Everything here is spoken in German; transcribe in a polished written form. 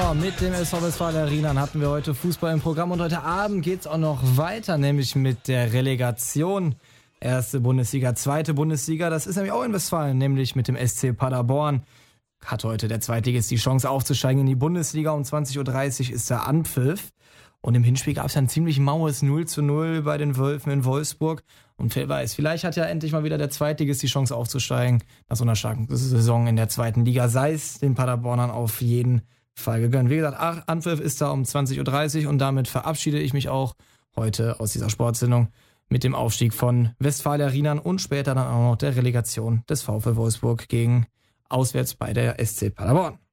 So, mit dem SV Westfalia Rienan hatten wir heute Fußball im Programm und heute Abend geht es auch noch weiter, nämlich mit der Relegation. Erste Bundesliga, zweite Bundesliga, das ist nämlich auch in Westfalen, nämlich mit dem SC Paderborn. Hat heute der Zweitligist die Chance aufzusteigen in die Bundesliga. Um 20.30 Uhr ist der Anpfiff. Und im Hinspiel gab es ein ziemlich maues 0:0 bei den Wölfen in Wolfsburg. Und wer weiß, vielleicht hat ja endlich mal wieder der Zweitligist die Chance aufzusteigen nach so einer starken Saison in der zweiten Liga. Sei es den Paderbornern auf jeden Fall gegönnt. Wie gesagt, Anpfiff ist da um 20.30 Uhr und damit verabschiede ich mich auch heute aus dieser Sportsendung mit dem Aufstieg von Westfalia Rienan und später dann auch noch der Relegation des VfL Wolfsburg gegen auswärts bei der SC Paderborn.